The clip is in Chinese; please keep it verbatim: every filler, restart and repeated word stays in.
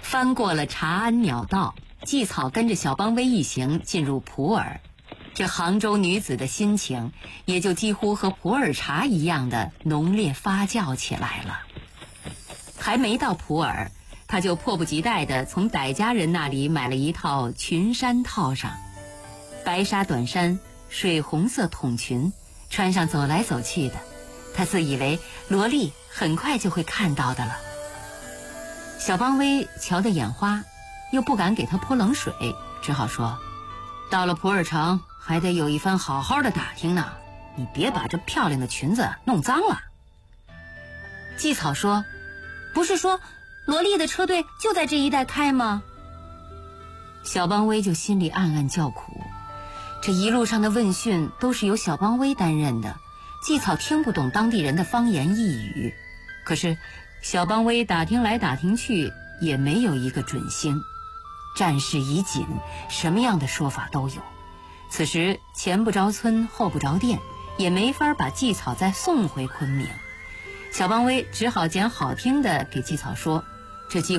翻过了长安鸟道，季草跟着小邦威一行进入普洱。这杭州女子的心情也就几乎和普洱茶一样的浓烈发酵起来了。还没到普洱，他就迫不及待地从傣家人那里买了一套裙衫套上，白纱短衫，水红色筒裙，穿上走来走去的，他自以为萝莉很快就会看到的了。小邦威瞧得眼花，又不敢给他泼冷水，只好说，到了普洱城还得有一番好好的打听呢，你别把这漂亮的裙子弄脏了。季草说，不是说萝莉的车队就在这一带开吗？小邦威就心里暗暗叫苦，这一路上的问讯都是由小邦威担任的，季草听不懂当地人的方言异语，可是小邦威打听来打听去也没有一个准星。战事已紧，什么样的说法都有。此时前不着村后不着店，也没法把季草再送回昆明。小邦威只好讲好听的给季草说，这几